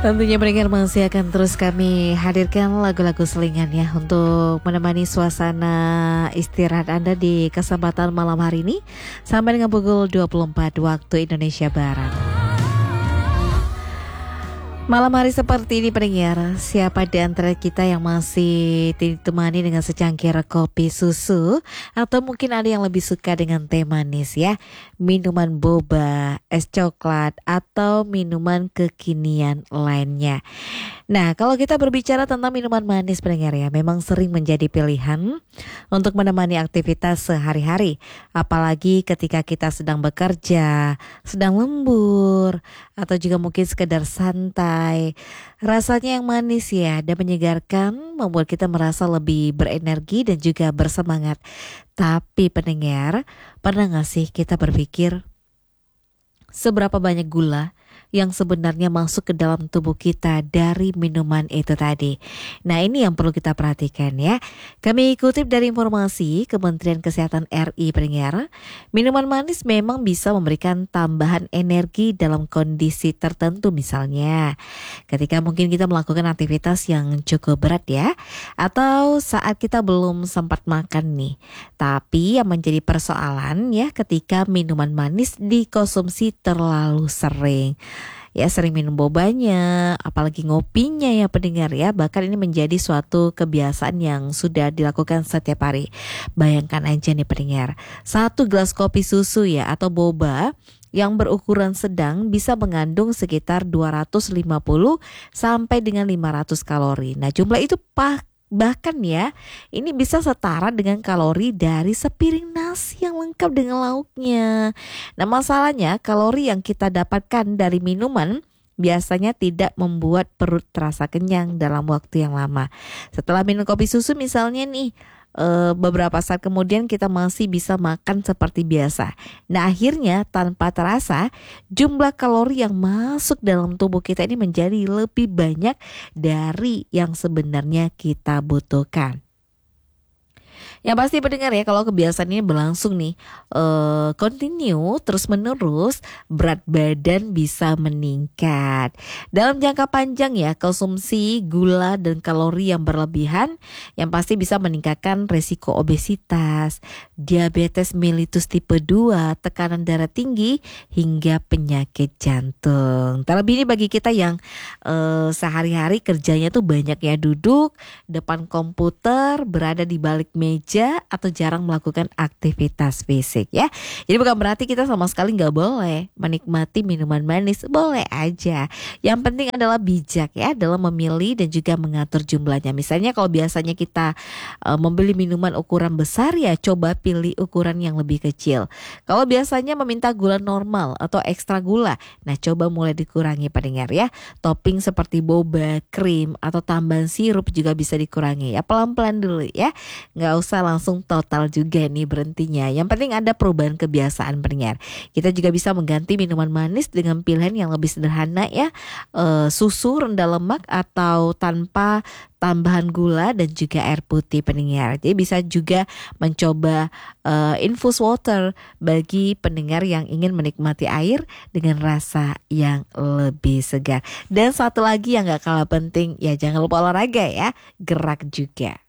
Tentunya pendengar masih akan terus kami hadirkan lagu-lagu selingan ya untuk menemani suasana istirahat Anda di kesempatan malam hari ini sampai dengan pukul 24 waktu Indonesia Barat. Malam hari seperti ini pendengar, siapa di antara kita yang masih ditemani dengan secangkir kopi susu atau mungkin ada yang lebih suka dengan teh manis ya, minuman boba, es coklat atau minuman kekinian lainnya. Nah, kalau kita berbicara tentang minuman manis pendengar ya, memang sering menjadi pilihan untuk menemani aktivitas sehari-hari, apalagi ketika kita sedang bekerja, sedang lembur atau juga mungkin sekedar santai. Rasanya yang manis ya dan menyegarkan membuat kita merasa lebih berenergi dan juga bersemangat. Tapi pendengar, pernah gak sih kita berpikir seberapa banyak gula yang sebenarnya masuk ke dalam tubuh kita dari minuman itu tadi? Nah, ini yang perlu kita perhatikan ya. Kami kutip dari informasi Kementerian Kesehatan RI pendengar, minuman manis memang bisa memberikan tambahan energi dalam kondisi tertentu, misalnya ketika mungkin kita melakukan aktivitas yang cukup berat ya, atau saat kita belum sempat makan nih. Tapi yang menjadi persoalan ya ketika minuman manis dikonsumsi terlalu sering. Ya, sering minum bobanya, apalagi ngopinya ya pendengar ya. Bahkan ini menjadi suatu kebiasaan yang sudah dilakukan setiap hari. Bayangkan aja nih pendengar, 1 gelas kopi susu ya atau boba yang berukuran sedang bisa mengandung sekitar 250 sampai dengan 500 kalori. Nah, jumlah itu bahkan ya, ini bisa setara dengan kalori dari sepiring nasi yang lengkap dengan lauknya. Nah, masalahnya kalori yang kita dapatkan dari minuman biasanya tidak membuat perut terasa kenyang dalam waktu yang lama. Setelah minum kopi susu misalnya nih, beberapa saat kemudian kita masih bisa makan seperti biasa. Nah, akhirnya tanpa terasa jumlah kalori yang masuk dalam tubuh kita ini menjadi lebih banyak dari yang sebenarnya kita butuhkan. Yang pasti pendengar ya, kalau kebiasaan ini berlangsung nih continue terus menerus, berat badan bisa meningkat. Dalam jangka panjang ya, konsumsi gula dan kalori yang berlebihan yang pasti bisa meningkatkan resiko obesitas, diabetes mellitus tipe 2, tekanan darah tinggi hingga penyakit jantung. Terlebih ini bagi kita yang sehari-hari kerjanya tuh banyak ya, duduk depan komputer, berada di balik meja atau jarang melakukan aktivitas fisik ya. Jadi bukan berarti kita sama sekali nggak boleh menikmati minuman manis, boleh aja. Yang penting adalah bijak ya dalam memilih dan juga mengatur jumlahnya. Misalnya kalau biasanya kita membeli minuman ukuran besar ya, coba pilih ukuran yang lebih kecil. Kalau biasanya meminta gula normal atau ekstra gula, nah coba mulai dikurangi pendengar ya. Topping seperti boba, krim atau tambahan sirup juga bisa dikurangi ya, pelan-pelan dulu ya. Nggak usah langsung total juga nih berhentinya. Yang penting ada perubahan kebiasaan pendengar. Kita juga bisa mengganti minuman manis dengan pilihan yang lebih sederhana ya, susu rendah lemak atau tanpa tambahan gula dan juga air putih pendengar. Jadi bisa juga mencoba infused water bagi pendengar yang ingin menikmati air dengan rasa yang lebih segar. Dan satu lagi yang gak kalah penting ya, jangan lupa olahraga ya, gerak juga.